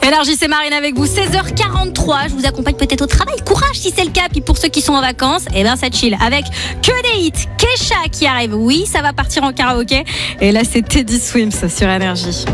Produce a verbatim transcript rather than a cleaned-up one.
Énergie, c'est Marine avec vous. seize heures quarante-trois. Je vous accompagne peut-être au travail. Courage si c'est le cas. Puis pour ceux qui sont en vacances, eh ben ça chill. Avec que des hits. Kesha qui arrive. Oui, ça va partir en karaoké. Et là, c'est Teddy Swims sur Énergie.